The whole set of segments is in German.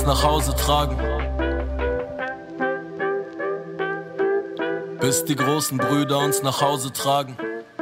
nach Hause tragen, bis die großen Brüder uns nach Hause tragen.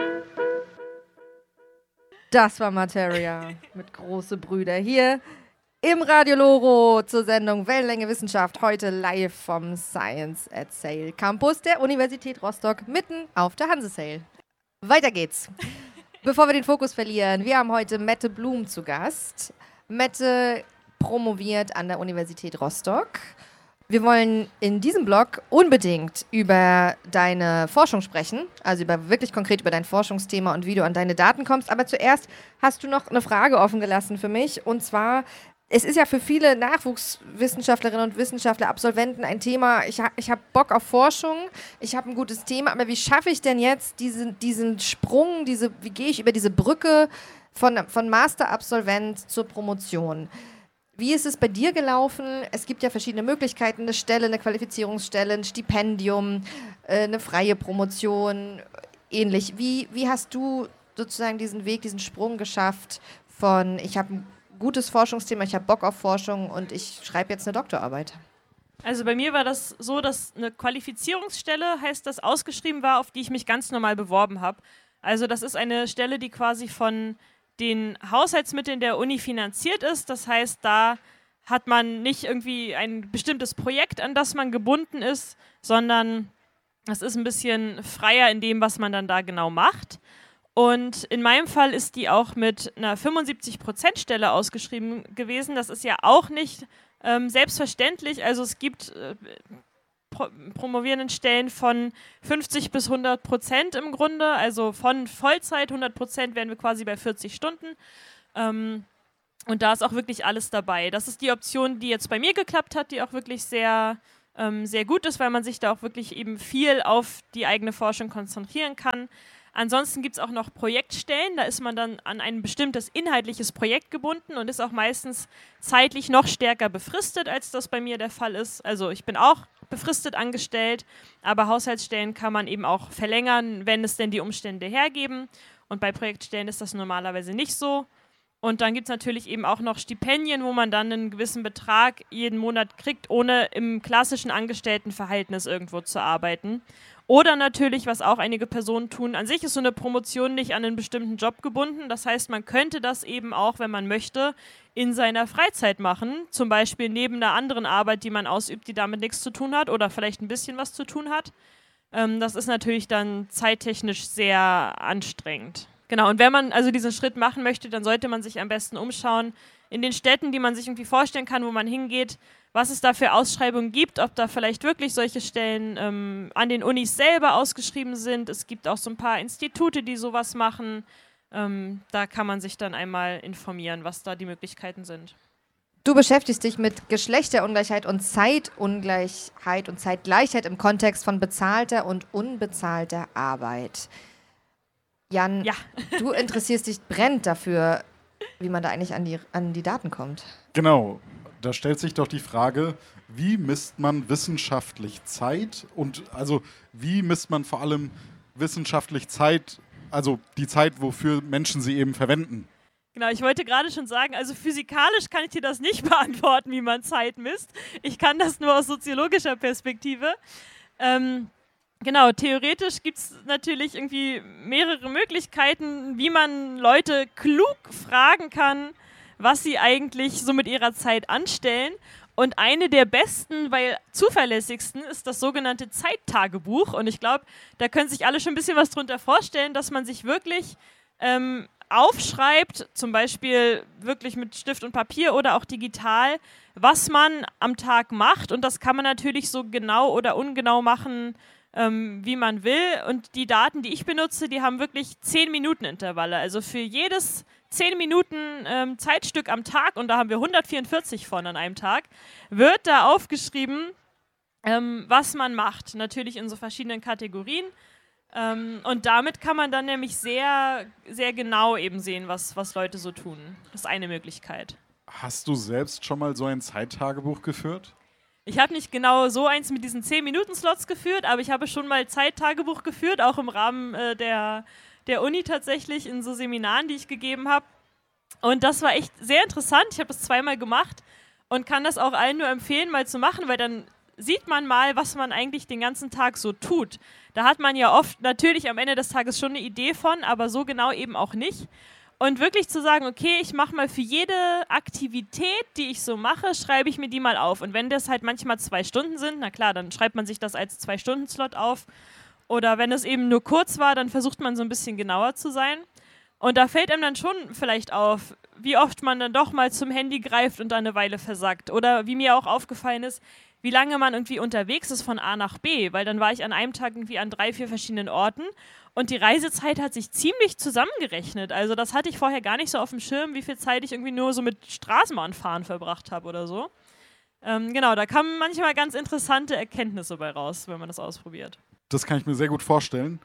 Das war Materia mit große Brüder hier im Radio Loro zur Sendung Wellenlänge Wissenschaft, heute live vom Science at Sail Campus der Universität Rostock, mitten auf der Hanse-Sail. Weiter geht's. Bevor wir den Fokus verlieren, wir haben heute Mette Blum zu Gast. Mette promoviert an der Universität Rostock. Wir wollen in diesem Blog unbedingt über deine Forschung sprechen, also wirklich konkret über dein Forschungsthema und wie du an deine Daten kommst. Aber zuerst hast du noch eine Frage offen gelassen für mich, und zwar: Es ist ja für viele Nachwuchswissenschaftlerinnen und Wissenschaftler, Absolventen ein Thema, ich habe Bock auf Forschung, ich habe ein gutes Thema, aber wie schaffe ich denn jetzt diesen Sprung, wie gehe ich über diese Brücke von Masterabsolvent zur Promotion? Wie ist es bei dir gelaufen? Es gibt ja verschiedene Möglichkeiten, eine Stelle, eine Qualifizierungsstelle, ein Stipendium, eine freie Promotion, ähnlich. Wie hast du sozusagen diesen Weg, diesen Sprung geschafft von, ich habe ein gutes Forschungsthema, ich habe Bock auf Forschung und ich schreibe jetzt eine Doktorarbeit? Also bei mir war das so, dass eine Qualifizierungsstelle, heißt das, ausgeschrieben war, auf die ich mich ganz normal beworben habe. Also das ist eine Stelle, die quasi von den Haushaltsmitteln der Uni finanziert ist. Das heißt, da hat man nicht irgendwie ein bestimmtes Projekt, an das man gebunden ist, sondern es ist ein bisschen freier in dem, was man dann da genau macht. Und in meinem Fall ist die auch mit einer 75%-Stelle ausgeschrieben gewesen. Das ist ja auch nicht selbstverständlich. Also es gibt promovierenden Stellen von 50 bis 100% im Grunde. Also von Vollzeit, 100% wären wir quasi bei 40 Stunden. Und da ist auch wirklich alles dabei. Das ist die Option, die jetzt bei mir geklappt hat, die auch wirklich sehr, sehr gut ist, weil man sich da auch wirklich eben viel auf die eigene Forschung konzentrieren kann. Ansonsten gibt es auch noch Projektstellen, da ist man dann an ein bestimmtes inhaltliches Projekt gebunden und ist auch meistens zeitlich noch stärker befristet, als das bei mir der Fall ist. Also ich bin auch befristet angestellt, aber Haushaltsstellen kann man eben auch verlängern, wenn es denn die Umstände hergeben. Und bei Projektstellen ist das normalerweise nicht so. Und dann gibt es natürlich eben auch noch Stipendien, wo man dann einen gewissen Betrag jeden Monat kriegt, ohne im klassischen Angestelltenverhältnis irgendwo zu arbeiten. Oder natürlich, was auch einige Personen tun, an sich ist so eine Promotion nicht an einen bestimmten Job gebunden. Das heißt, man könnte das eben auch, wenn man möchte, in seiner Freizeit machen. Zum Beispiel neben einer anderen Arbeit, die man ausübt, die damit nichts zu tun hat oder vielleicht ein bisschen was zu tun hat. Das ist natürlich dann zeittechnisch sehr anstrengend. Genau, und wenn man also diesen Schritt machen möchte, dann sollte man sich am besten umschauen in den Städten, die man sich irgendwie vorstellen kann, wo man hingeht, was es da für Ausschreibungen gibt, ob da vielleicht wirklich solche Stellen an den Unis selber ausgeschrieben sind. Es gibt auch so ein paar Institute, die sowas machen. Da kann man sich dann einmal informieren, was da die Möglichkeiten sind. Du beschäftigst dich mit Geschlechterungleichheit und Zeitungleichheit und Zeitgleichheit im Kontext von bezahlter und unbezahlter Arbeit. Jan, ja. Du interessierst dich brennend dafür, wie man da eigentlich an die Daten kommt. Genau. Da stellt sich doch die Frage, wie misst man wissenschaftlich Zeit und also wie misst man vor allem wissenschaftlich Zeit, also die Zeit, wofür Menschen sie eben verwenden? Genau, ich wollte gerade schon sagen, also physikalisch kann ich dir das nicht beantworten, wie man Zeit misst. Ich kann das nur aus soziologischer Perspektive. Genau, theoretisch gibt es natürlich irgendwie mehrere Möglichkeiten, wie man Leute klug fragen kann, was sie eigentlich so mit ihrer Zeit anstellen. Und eine der besten, weil zuverlässigsten, ist das sogenannte Zeittagebuch. Und ich glaube, da können sich alle schon ein bisschen was drunter vorstellen, dass man sich wirklich aufschreibt, zum Beispiel wirklich mit Stift und Papier oder auch digital, was man am Tag macht. Und das kann man natürlich so genau oder ungenau machen, wie man will. Und die Daten, die ich benutze, die haben wirklich 10-Minuten-Intervalle. Also für jedes 10 Minuten Zeitstück am Tag, und da haben wir 144 von an einem Tag, wird da aufgeschrieben, was man macht. Natürlich in so verschiedenen Kategorien. Und damit kann man dann nämlich sehr, sehr genau eben sehen, was Leute so tun. Das ist eine Möglichkeit. Hast du selbst schon mal so ein Zeittagebuch geführt? Ich habe nicht genau so eins mit diesen 10-Minuten-Slots geführt, aber ich habe schon mal Zeittagebuch geführt, auch im Rahmen der Uni tatsächlich, in so Seminaren, die ich gegeben habe. Und das war echt sehr interessant. Ich habe das zweimal gemacht. und kann das auch allen nur empfehlen, mal zu machen, weil dann sieht man mal, was man eigentlich den ganzen Tag so tut. Da hat man ja oft natürlich am Ende des Tages schon eine Idee von, aber so genau eben auch nicht. Und wirklich zu sagen, okay, ich mache mal für jede Aktivität, die ich so mache, schreibe ich mir die mal auf. Und wenn das halt manchmal 2 Stunden sind, na klar, dann schreibt man sich das als 2-Stunden-Slot auf. Oder wenn es eben nur kurz war, dann versucht man so ein bisschen genauer zu sein. Und da fällt einem dann schon vielleicht auf, wie oft man dann doch mal zum Handy greift und dann eine Weile versackt. Oder wie mir auch aufgefallen ist, wie lange man irgendwie unterwegs ist von A nach B. Weil dann war ich an einem Tag irgendwie an 3, 4 verschiedenen Orten und die Reisezeit hat sich ziemlich zusammengerechnet. Also das hatte ich vorher gar nicht so auf dem Schirm, wie viel Zeit ich irgendwie nur so mit Straßenbahnfahren verbracht habe oder so. Genau, da kamen manchmal ganz interessante Erkenntnisse bei raus, wenn man das ausprobiert. Das kann ich mir sehr gut vorstellen.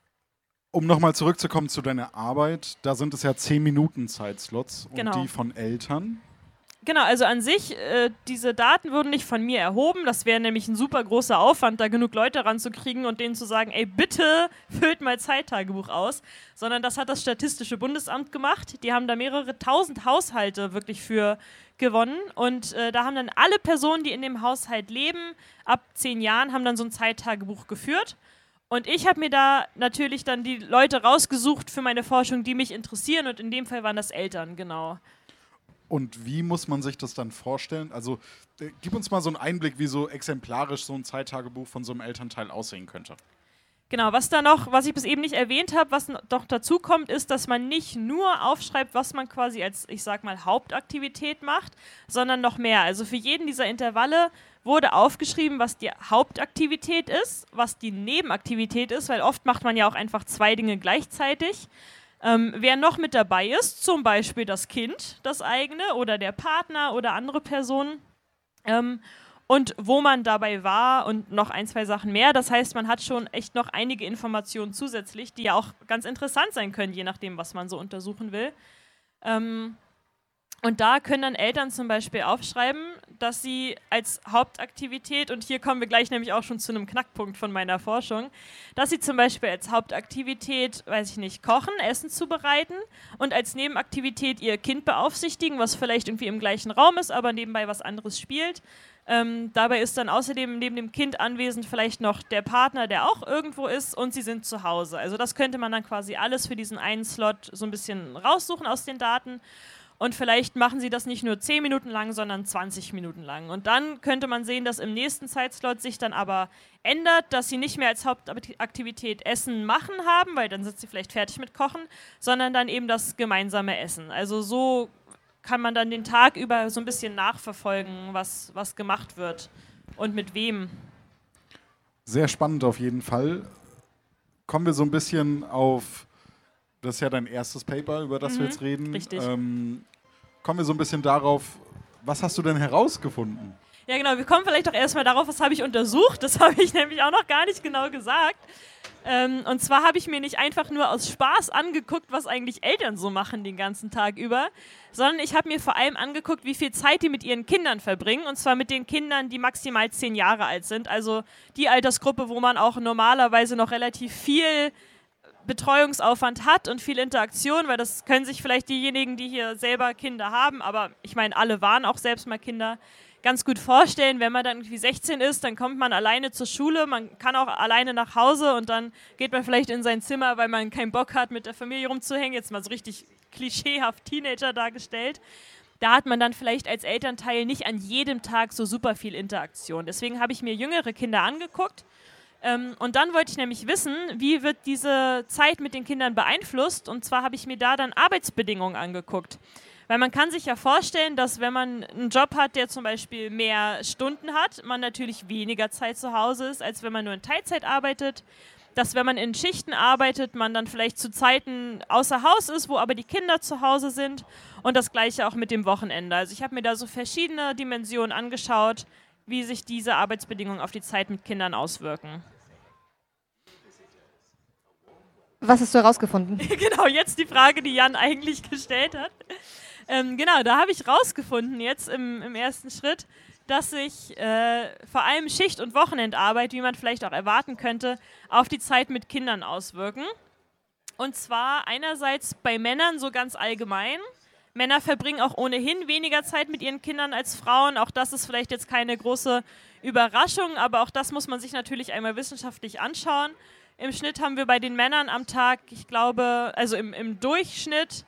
Um nochmal zurückzukommen zu deiner Arbeit, da sind es ja 10 Minuten Zeitslots und Genau. die von Eltern. Genau, also an sich, diese Daten wurden nicht von mir erhoben. Das wäre nämlich ein super großer Aufwand, da genug Leute ranzukriegen und denen zu sagen, ey, bitte füllt mal Zeittagebuch aus. Sondern das hat das Statistische Bundesamt gemacht. Die haben da mehrere tausend Haushalte wirklich für gewonnen. Und da haben dann alle Personen, die in dem Haushalt leben, ab 10 Jahren, haben dann so ein Zeittagebuch geführt. Und ich habe mir da natürlich dann die Leute rausgesucht für meine Forschung, die mich interessieren. Und in dem Fall waren das Eltern, genau. Und wie muss man sich das dann vorstellen? Also gib uns mal so einen Einblick, wie so exemplarisch so ein Zeittagebuch von so einem Elternteil aussehen könnte. Genau, was ich bis eben nicht erwähnt habe, was doch dazu kommt, ist, dass man nicht nur aufschreibt, was man quasi als, ich sag mal, Hauptaktivität macht, sondern noch mehr. Also für jeden dieser Intervalle wurde aufgeschrieben, was die Hauptaktivität ist, was die Nebenaktivität ist, weil oft macht man ja auch einfach 2 Dinge gleichzeitig. Wer noch mit dabei ist, zum Beispiel das Kind, das eigene, oder der Partner oder andere Personen. Und wo man dabei war und noch 1, 2 Sachen mehr. Das heißt, man hat schon echt noch einige Informationen zusätzlich, die ja auch ganz interessant sein können, je nachdem, was man so untersuchen will. Und da können dann Eltern zum Beispiel aufschreiben, dass sie als Hauptaktivität, und hier kommen wir gleich nämlich auch schon zu einem Knackpunkt von meiner Forschung, dass sie zum Beispiel als Hauptaktivität, weiß ich nicht, kochen, Essen zubereiten und als Nebenaktivität ihr Kind beaufsichtigen, was vielleicht irgendwie im gleichen Raum ist, aber nebenbei was anderes spielt. Dabei ist dann außerdem neben dem Kind anwesend vielleicht noch der Partner, der auch irgendwo ist, und sie sind zu Hause. Also das könnte man dann quasi alles für diesen einen Slot so ein bisschen raussuchen aus den Daten. Und vielleicht machen sie das nicht nur 10 Minuten lang, sondern 20 Minuten lang. Und dann könnte man sehen, dass im nächsten Zeitslot sich dann aber ändert, dass sie nicht mehr als Hauptaktivität Essen machen haben, weil dann sind sie vielleicht fertig mit Kochen, sondern dann eben das gemeinsame Essen. Also so kann man dann den Tag über so ein bisschen nachverfolgen, was gemacht wird und mit wem. Sehr spannend auf jeden Fall. Kommen wir so ein bisschen auf, das ist ja dein erstes Paper, über das wir jetzt reden. Richtig. Kommen wir so ein bisschen darauf, was hast du denn herausgefunden? Ja genau, wir kommen vielleicht auch erstmal darauf, was habe ich untersucht. Das habe ich nämlich auch noch gar nicht genau gesagt. Und zwar habe ich mir nicht einfach nur aus Spaß angeguckt, was eigentlich Eltern so machen den ganzen Tag über, sondern ich habe mir vor allem angeguckt, wie viel Zeit die mit ihren Kindern verbringen, und zwar mit den Kindern, die maximal 10 Jahre alt sind. Also die Altersgruppe, wo man auch normalerweise noch relativ viel Betreuungsaufwand hat und viel Interaktion, weil das können sich vielleicht diejenigen, die hier selber Kinder haben, aber ich meine, alle waren auch selbst mal Kinder, ganz gut vorstellen. Wenn man dann irgendwie 16 ist, dann kommt man alleine zur Schule, man kann auch alleine nach Hause und dann geht man vielleicht in sein Zimmer, weil man keinen Bock hat, mit der Familie rumzuhängen, jetzt mal so richtig klischeehaft Teenager dargestellt. Da hat man dann vielleicht als Elternteil nicht an jedem Tag so super viel Interaktion. Deswegen habe ich mir jüngere Kinder angeguckt. Und dann wollte ich nämlich wissen, wie wird diese Zeit mit den Kindern beeinflusst, und zwar habe ich mir da dann Arbeitsbedingungen angeguckt. Weil man kann sich ja vorstellen, dass wenn man einen Job hat, der zum Beispiel mehr Stunden hat, man natürlich weniger Zeit zu Hause ist, als wenn man nur in Teilzeit arbeitet. Dass wenn man in Schichten arbeitet, man dann vielleicht zu Zeiten außer Haus ist, wo aber die Kinder zu Hause sind, und das Gleiche auch mit dem Wochenende. Also ich habe mir da so verschiedene Dimensionen angeschaut, wie sich diese Arbeitsbedingungen auf die Zeit mit Kindern auswirken. Was hast du herausgefunden? Genau, jetzt die Frage, die Jan eigentlich gestellt hat. Genau, da habe ich rausgefunden jetzt im ersten Schritt, dass sich vor allem Schicht- und Wochenendarbeit, wie man vielleicht auch erwarten könnte, auf die Zeit mit Kindern auswirken. Und zwar einerseits bei Männern so ganz allgemein, Männer verbringen auch ohnehin weniger Zeit mit ihren Kindern als Frauen. Auch das ist vielleicht jetzt keine große Überraschung, aber auch das muss man sich natürlich einmal wissenschaftlich anschauen. Im Schnitt haben wir bei den Männern am Tag, ich glaube, also im Durchschnitt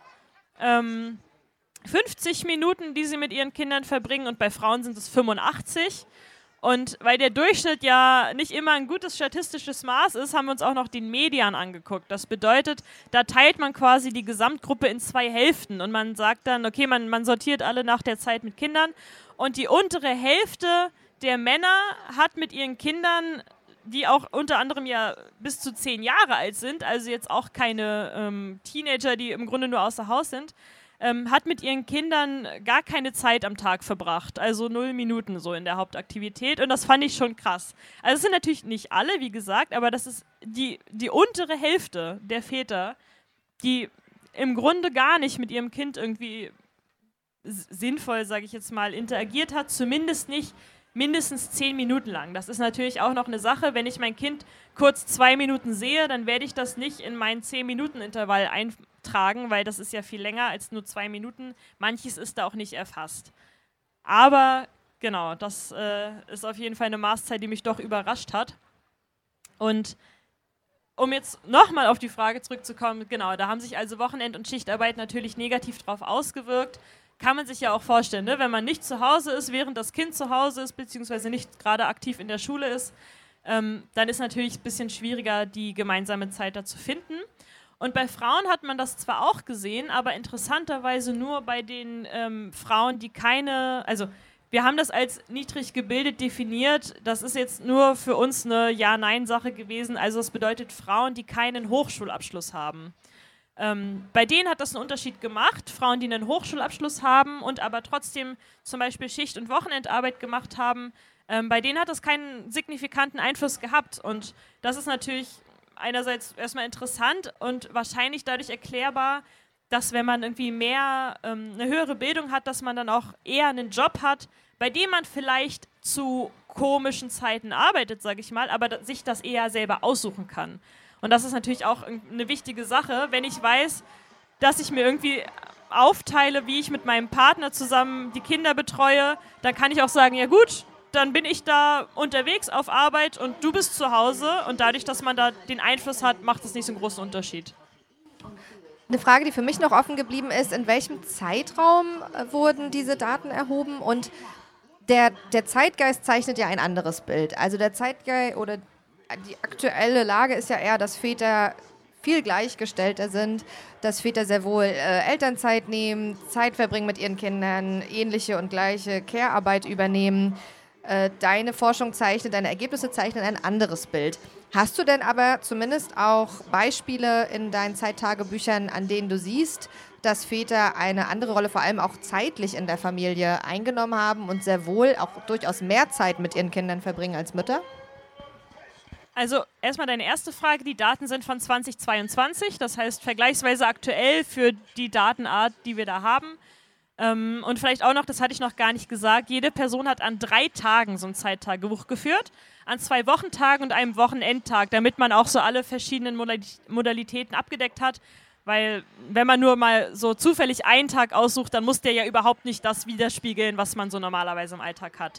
50 Minuten, die sie mit ihren Kindern verbringen, und bei Frauen sind es 85. Und weil der Durchschnitt ja nicht immer ein gutes statistisches Maß ist, haben wir uns auch noch den Median angeguckt. Das bedeutet, da teilt man quasi die Gesamtgruppe in 2 Hälften und man sagt dann, okay, man sortiert alle nach der Zeit mit Kindern, und die untere Hälfte der Männer hat mit ihren Kindern, die auch unter anderem ja bis zu 10 Jahre alt sind, also jetzt auch keine Teenager, die im Grunde nur außer Haus sind, hat mit ihren Kindern gar keine Zeit am Tag verbracht, also 0 Minuten so in der Hauptaktivität, und das fand ich schon krass. Also es sind natürlich nicht alle, wie gesagt, aber das ist die untere Hälfte der Väter, die im Grunde gar nicht mit ihrem Kind irgendwie sinnvoll, sage ich jetzt mal, interagiert hat, zumindest nicht mindestens 10 Minuten lang. Das ist natürlich auch noch eine Sache, wenn ich mein Kind kurz 2 Minuten sehe, dann werde ich das nicht in meinen 10-Minuten-Intervall eintragen, weil das ist ja viel länger als nur 2 Minuten. Manches ist da auch nicht erfasst. Aber genau, das ist auf jeden Fall eine Maßzeit, die mich doch überrascht hat. Und um jetzt nochmal auf die Frage zurückzukommen, genau, da haben sich also Wochenend- und Schichtarbeit natürlich negativ drauf ausgewirkt. Kann man sich ja auch vorstellen, ne? Wenn man nicht zu Hause ist, während das Kind zu Hause ist, beziehungsweise nicht gerade aktiv in der Schule ist, dann ist natürlich ein bisschen schwieriger, die gemeinsame Zeit da zu finden. Und bei Frauen hat man das zwar auch gesehen, aber interessanterweise nur bei den Frauen, die keine, also wir haben das als niedrig gebildet definiert, das ist jetzt nur für uns eine Ja-Nein-Sache gewesen, also es bedeutet Frauen, die keinen Hochschulabschluss haben. Bei denen hat das einen Unterschied gemacht, Frauen, die einen Hochschulabschluss haben und aber trotzdem zum Beispiel Schicht- und Wochenendarbeit gemacht haben, bei denen hat das keinen signifikanten Einfluss gehabt, und das ist natürlich einerseits erstmal interessant und wahrscheinlich dadurch erklärbar, dass wenn man irgendwie mehr eine höhere Bildung hat, dass man dann auch eher einen Job hat, bei dem man vielleicht zu komischen Zeiten arbeitet, sage ich mal, aber sich das eher selber aussuchen kann. Und das ist natürlich auch eine wichtige Sache, wenn ich weiß, dass ich mir irgendwie aufteile, wie ich mit meinem Partner zusammen die Kinder betreue, dann kann ich auch sagen, ja gut, dann bin ich da unterwegs auf Arbeit und du bist zu Hause, und dadurch, dass man da den Einfluss hat, macht es nicht so einen großen Unterschied. Eine Frage, die für mich noch offen geblieben ist, in welchem Zeitraum wurden diese Daten erhoben? Und der Zeitgeist zeichnet ja ein anderes Bild. Also der Zeitgeist oder die aktuelle Lage ist ja eher, dass Väter viel gleichgestellter sind, dass Väter sehr wohl Elternzeit nehmen, Zeit verbringen mit ihren Kindern, ähnliche und gleiche Care-Arbeit übernehmen. Deine Forschung zeichnet, deine Ergebnisse zeichnen ein anderes Bild. Hast du denn aber zumindest auch Beispiele in deinen Zeittagebüchern, an denen du siehst, dass Väter eine andere Rolle, vor allem auch zeitlich in der Familie, eingenommen haben und sehr wohl auch durchaus mehr Zeit mit ihren Kindern verbringen als Mütter? Also erstmal deine erste Frage, die Daten sind von 2022, das heißt vergleichsweise aktuell für die Datenart, die wir da haben. Und vielleicht auch noch, das hatte ich noch gar nicht gesagt, jede Person hat an 3 Tagen so ein Zeittagebuch geführt, an 2 Wochentagen und einem Wochenendtag, damit man auch so alle verschiedenen Modalitäten abgedeckt hat, weil wenn man nur mal so zufällig einen Tag aussucht, dann muss der ja überhaupt nicht das widerspiegeln, was man so normalerweise im Alltag hat.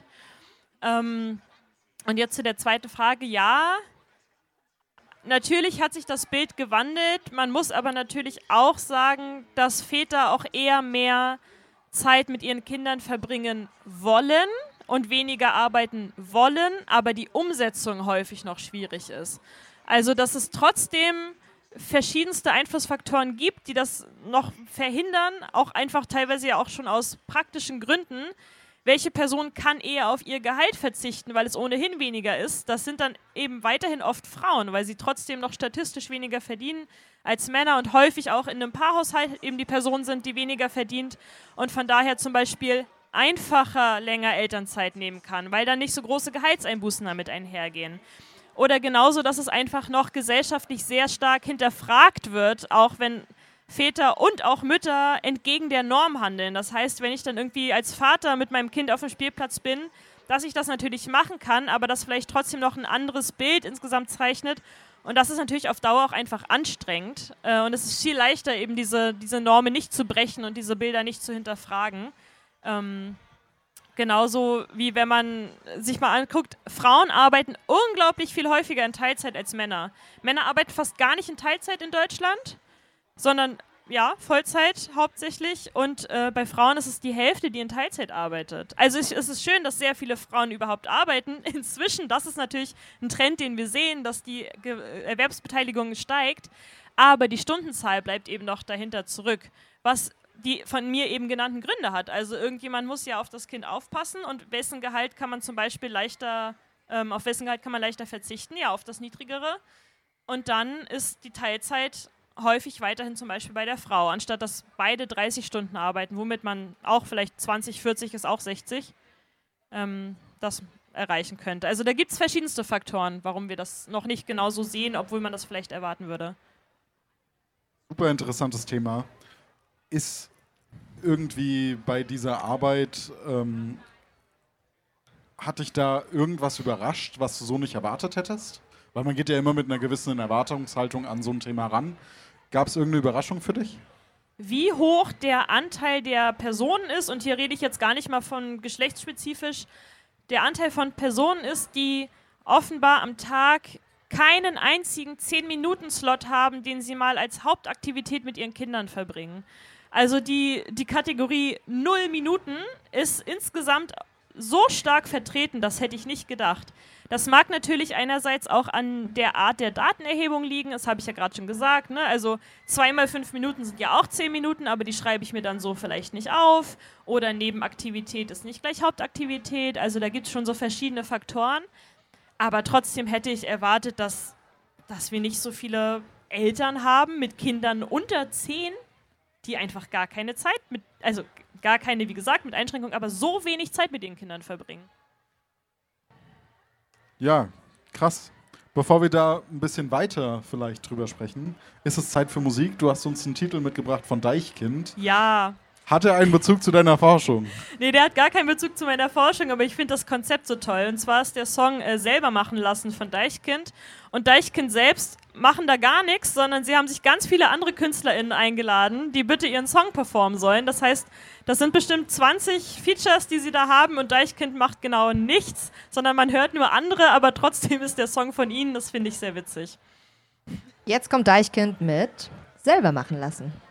Und jetzt zu der zweiten Frage, ja, natürlich hat sich das Bild gewandelt, man muss aber natürlich auch sagen, dass Väter auch eher mehr Zeit mit ihren Kindern verbringen wollen und weniger arbeiten wollen, aber die Umsetzung häufig noch schwierig ist. Also dass es trotzdem verschiedenste Einflussfaktoren gibt, die das noch verhindern, auch einfach teilweise ja auch schon aus praktischen Gründen. Welche Person kann eher auf ihr Gehalt verzichten, weil es ohnehin weniger ist? Das sind dann eben weiterhin oft Frauen, weil sie trotzdem noch statistisch weniger verdienen als Männer und häufig auch in einem Paarhaushalt eben die Person sind, die weniger verdient und von daher zum Beispiel einfacher länger Elternzeit nehmen kann, weil dann nicht so große Gehaltseinbußen damit einhergehen. Oder genauso, dass es einfach noch gesellschaftlich sehr stark hinterfragt wird, auch wenn Väter und auch Mütter entgegen der Norm handeln. Das heißt, wenn ich dann irgendwie als Vater mit meinem Kind auf dem Spielplatz bin, dass ich das natürlich machen kann, aber das vielleicht trotzdem noch ein anderes Bild insgesamt zeichnet Und das ist natürlich auf Dauer auch einfach anstrengend. Und es ist viel leichter, eben diese Normen nicht zu brechen und diese Bilder nicht zu hinterfragen. Genauso wie wenn man sich mal anguckt, Frauen arbeiten unglaublich viel häufiger in Teilzeit als Männer. Männer arbeiten fast gar nicht in Teilzeit in Deutschland, sondern ja, Vollzeit hauptsächlich. Und bei Frauen ist es die Hälfte, die in Teilzeit arbeitet. Also es ist schön, dass sehr viele Frauen überhaupt arbeiten. Inzwischen, das ist natürlich ein Trend, den wir sehen, dass die Erwerbsbeteiligung steigt. Aber die Stundenzahl bleibt eben noch dahinter zurück, was die von mir eben genannten Gründe hat. Also irgendjemand muss ja auf das Kind aufpassen und wessen Gehalt kann man zum Beispiel leichter, auf wessen Gehalt kann man leichter verzichten? Ja, auf das niedrigere. Und dann ist die Teilzeit häufig weiterhin zum Beispiel bei der Frau, anstatt dass beide 30 Stunden arbeiten, womit man auch vielleicht 20, 40 ist auch 60, das erreichen könnte. Also da gibt es verschiedenste Faktoren, warum wir das noch nicht genau so sehen, obwohl man das vielleicht erwarten würde. Super interessantes Thema. Ist irgendwie bei dieser Arbeit, hat dich da irgendwas überrascht, was du so nicht erwartet hättest? Weil man geht ja immer mit einer gewissen Erwartungshaltung an so ein Thema ran. Gab es irgendeine Überraschung für dich? Wie hoch der Anteil der Personen ist, und hier rede ich jetzt gar nicht mal von geschlechtsspezifisch, der Anteil von Personen ist, die offenbar am Tag keinen einzigen 10-Minuten-Slot haben, den sie mal als Hauptaktivität mit ihren Kindern verbringen. Also die Kategorie 0 Minuten ist insgesamt so stark vertreten, das hätte ich nicht gedacht. Das mag natürlich einerseits auch an der Art der Datenerhebung liegen, das habe ich ja gerade schon gesagt, ne? Also 2 mal 5 Minuten sind ja auch 10 Minuten, aber die schreibe ich mir dann so vielleicht nicht auf. Oder Nebenaktivität ist nicht gleich Hauptaktivität, also da gibt es schon so verschiedene Faktoren. Aber trotzdem hätte ich erwartet, dass wir nicht so viele Eltern haben mit Kindern unter 10, die einfach gar keine Zeit mit, also gar keine, wie gesagt, mit Einschränkung, aber so wenig Zeit mit ihren Kindern verbringen. Ja, krass. Bevor wir da ein bisschen weiter vielleicht drüber sprechen, ist es Zeit für Musik. Du hast uns einen Titel mitgebracht von Deichkind. Ja. Hat er einen Bezug zu deiner Forschung? Nee, der hat gar keinen Bezug zu meiner Forschung, aber ich finde das Konzept so toll. Und zwar ist der Song Selber machen lassen von Deichkind. Und Deichkind selbst machen da gar nichts, sondern sie haben sich ganz viele andere KünstlerInnen eingeladen, die bitte ihren Song performen sollen. Das heißt, das sind bestimmt 20 Features, die sie da haben, und Deichkind macht genau nichts, sondern man hört nur andere, aber trotzdem ist der Song von ihnen. Das finde ich sehr witzig. Jetzt kommt Deichkind mit Selber machen lassen.